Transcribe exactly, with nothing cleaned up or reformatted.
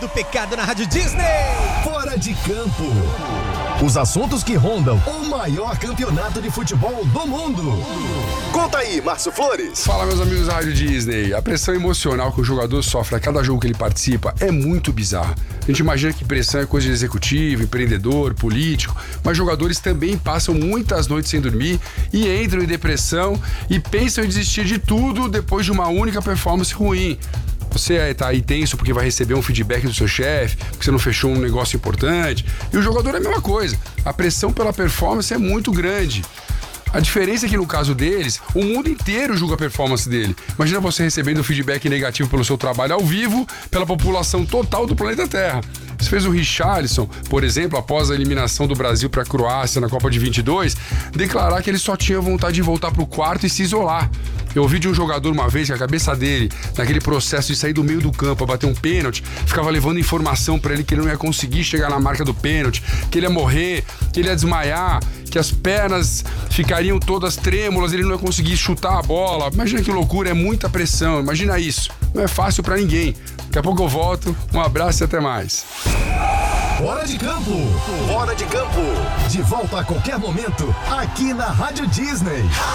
do Pecado na Rádio Disney. Fora de campo. Os assuntos que rondam o maior campeonato de futebol do mundo. Conta aí, Márcio Flores. Fala, meus amigos da Rádio Disney. A pressão emocional que o jogador sofre a cada jogo que ele participa é muito bizarra. A gente imagina que pressão é coisa de executivo, empreendedor, político, mas jogadores também passam muitas noites sem dormir e entram em depressão e pensam em desistir de tudo depois de uma única performance ruim. Você tá aí tenso porque vai receber um feedback do seu chefe, porque você não fechou um negócio importante. E o jogador é a mesma coisa. A pressão pela performance é muito grande. A diferença é que no caso deles, o mundo inteiro julga a performance dele. Imagina você recebendo feedback negativo pelo seu trabalho ao vivo, pela população total do planeta Terra. Isso fez o Richarlison, por exemplo, após a eliminação do Brasil para a Croácia na Copa de vinte e dois, declarar que ele só tinha vontade de voltar para o quarto e se isolar. Eu ouvi de um jogador uma vez que a cabeça dele, naquele processo de sair do meio do campo a bater um pênalti, ficava levando informação para ele que ele não ia conseguir chegar na marca do pênalti, que ele ia morrer, que ele ia desmaiar, que as pernas ficariam todas trêmulas, ele não ia conseguir chutar a bola. Imagina que loucura, é muita pressão, imagina isso. Não é fácil para ninguém. Daqui a pouco eu volto, um abraço e até mais. Fora de campo. Fora de campo. De volta a qualquer momento, aqui na Rádio Disney.